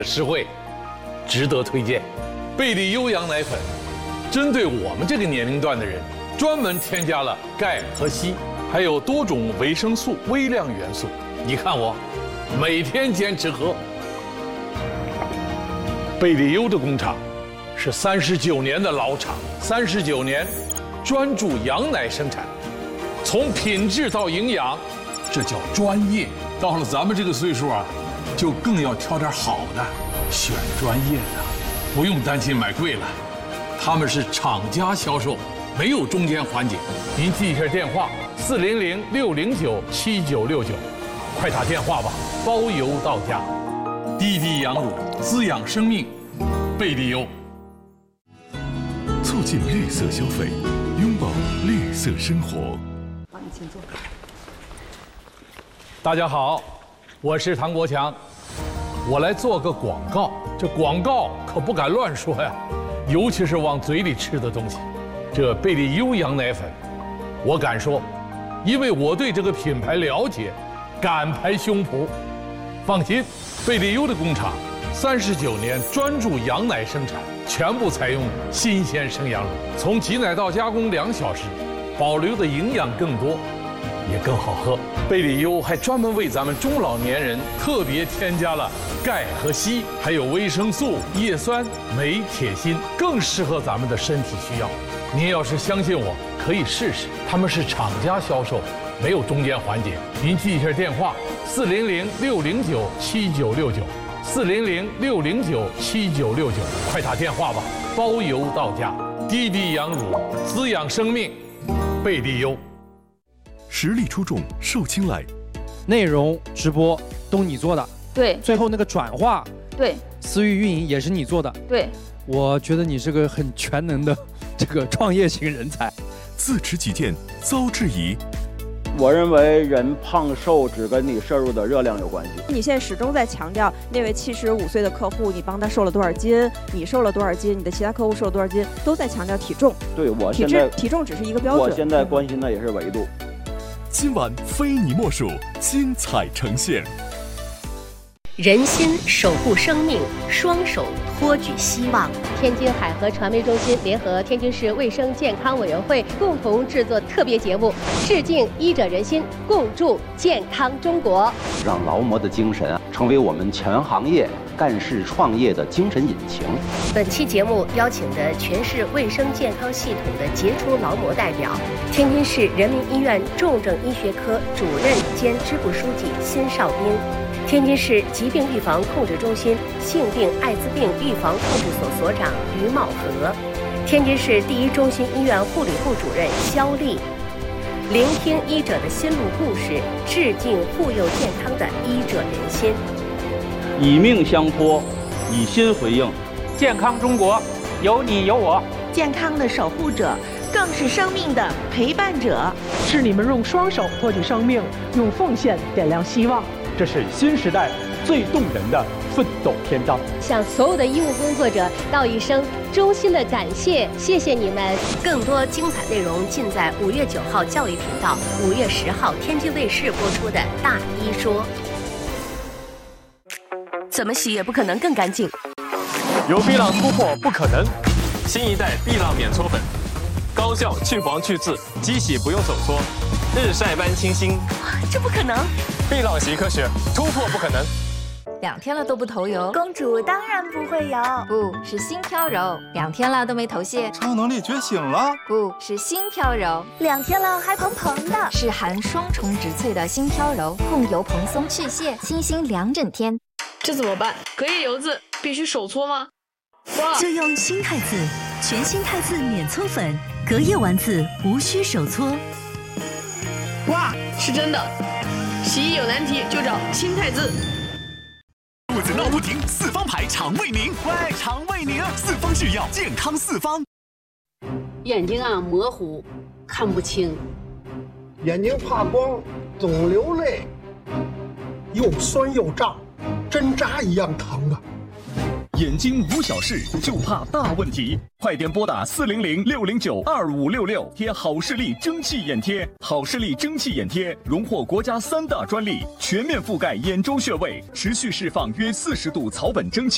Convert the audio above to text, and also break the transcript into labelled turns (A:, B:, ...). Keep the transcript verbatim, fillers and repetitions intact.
A: 实惠，值得推荐。贝利优羊奶粉，针对我们这个年龄段的人，专门添加了钙和硒，还有多种维生素、微量元素。你看我，每天坚持喝。贝利优的工厂是三十九年的老厂，三十九年专注羊奶生产，从品质到营养，这叫专业。到了咱们这个岁数啊，就更要挑点好的，选专业的，不用担心买贵了。他们是厂家销售，没有中间环节。您记一下电话：四零零六零九七九六九，快打电话吧，包邮到家。滴滴羊乳滋养生命，贝利优。
B: 促进绿色消费，拥抱绿色生活。
C: 好，你请坐。
A: 大家好，我是唐国强，我来做个广告。这广告可不敢乱说呀，尤其是往嘴里吃的东西。这贝利优羊奶粉，我敢说，因为我对这个品牌了解，敢拍胸脯。放心，贝利优的工厂三十九年专注羊奶生产，全部采用新鲜生羊乳，从挤奶到加工两小时，保留的营养更多，也更好喝。贝利优还专门为咱们中老年人特别添加了钙和硒，还有维生素、叶酸、镁、铁、锌，更适合咱们的身体需要。您要是相信我，可以试试。他们是厂家销售，没有中间环节。您记一下电话：四零零六零九七九六九，四零零六零九七九六九，快打电话吧，包邮到家。滴滴羊乳滋养生命，贝利优。
B: 实力出众，受青睐，
D: 内容直播都你做的，
C: 对，
D: 最后那个转化，
C: 对，
D: 私域运营也是你做的，
C: 对，
D: 我觉得你是个很全能的这个创业型人才。
B: 自持己见，遭质疑。
E: 我认为人胖瘦只跟你摄入的热量有关系。
F: 你现在始终在强调那位七十五岁的客户，你帮他瘦了多少斤，你瘦了多少斤，你的其他客户瘦了多少斤，都在强调体重。
E: 对，我现在
F: 体质体重只是一个标准。
E: 我现在关心的也是维度。
B: 今晚非你莫属，精彩呈现。
G: 人心守护生命，双手托举希望。天津海河传媒中心联合天津市卫生健康委员会共同制作特别节目，致敬医者仁心，共筑健康中国。
H: 让劳模的精神啊，成为我们全行业干事创业的精神引擎。
G: 本期节目邀请的全市卫生健康系统的杰出劳模代表，天津市人民医院重症医学科主任兼支部书记辛少斌，天津市疾病预防控制中心性病艾滋病预防控制所所长于茂和，天津市第一中心医院护理部主任肖丽。聆听医者的心路故事，致敬护佑健康的医者仁心。
E: 以命相托，以心回应。
I: 健康中国，有你有我。
J: 健康的守护者，更是生命的陪伴者。
I: 是你们用双手托举生命，用奉献点亮希望。这是新时代最动人的奋斗篇章。
G: 向所有的医务工作者道一声衷心的感谢，谢谢你们！更多精彩内容尽在五月九号教育频道，五月十号天津卫视播出的《大医说》。怎么洗也不可能更干净。
K: 由碧浪突破不可能，新一代碧浪免搓粉，高效去黄去渍，机洗不用手搓，日晒般清新。
J: 这不可能！
K: 碧浪洗科学，突破不可能。
L: 两天了都不头油，
J: 公主当然不会油，
L: 不是心飘柔。两天了都没头屑，
M: 超能力觉醒了，
L: 不是心飘柔。
J: 两天了还蓬蓬的，
L: 是含双重植萃的心飘柔，控油蓬松去屑，清新两整天。
N: 这怎么办？隔夜油渍必须手搓吗？哇！
O: 就用新汰渍，全新汰渍免搓粉，隔夜完渍无需手搓。
N: 哇，是真的！洗衣有难题就找新汰渍。
B: 肚子闹不停，四方牌肠胃宁，喂，肠胃宁，四方制药，健康四方。
P: 眼睛啊模糊，看不清。
Q: 眼睛怕光，总流泪，又酸又胀，针扎一样疼啊！
B: 眼睛无小事，就怕大问题。快点拨打四零零六零九二五六六，贴好视力蒸汽眼贴。好视力蒸汽眼贴荣获国家三大专利，全面覆盖眼周穴位，持续释放约四十度草本蒸汽。